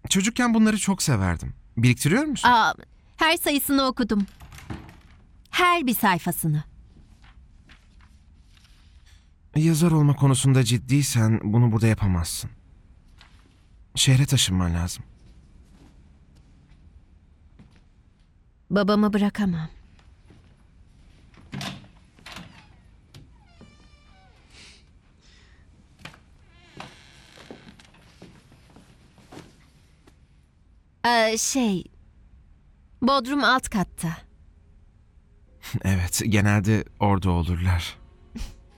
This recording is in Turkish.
Çocukken bunları çok severdim. Biriktiriyor musun? Her sayısını okudum. Her bir sayfasını. Yazar olma konusunda ciddiysen bunu burada yapamazsın. Şehre taşınman lazım. Babamı bırakamam. Bodrum alt katta. Evet, genelde orada olurlar.